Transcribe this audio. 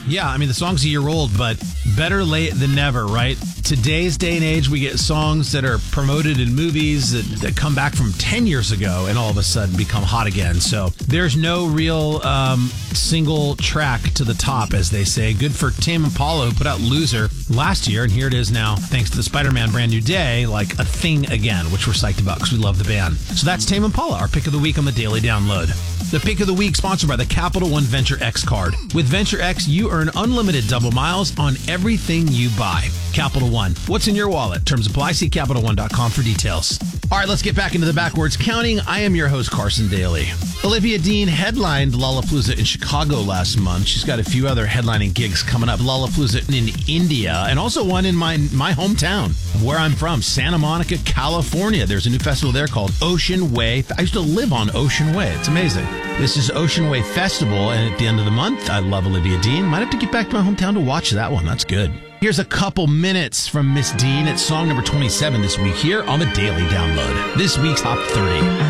Yeah, I mean, the song's a year old, but better late than never, right? Today's day and age, we get songs that are promoted in movies that come back from 10 years ago and all of a sudden become hot again. So there's no real single track to the top, as they say. Good for Tame Impala, who put out Loser last year, and here it is now, thanks to the Spider-Man Brand New Day, like a thing again, which we're psyched about because we love the band. So that's Tame Impala, our pick of the week on the Daily Download. The pick of the week sponsored by the Capital One Venture X card. With Venture X, you earn unlimited double miles on everything you buy. Capital One. What's in your wallet? Terms apply. See CapitalOne.com for details. All right, let's get back into the backwards counting. I am your host, Carson Daly. Olivia Dean headlined Lollapalooza in Chicago last month. She's got a few other headlining gigs coming up. Lollapalooza in India, and also one in my hometown, where I'm from, Santa Monica, California. There's a new festival there called Ocean Way. I used to live on Ocean Way. It's amazing. This is Ocean Way Festival, and at the end of the month, I love Olivia Dean. Might have to get back to my hometown to watch that one. That's good. Here's a couple minutes from Miss Dean. It's song number 27 this week here on the Daily Download. This week's Top 30.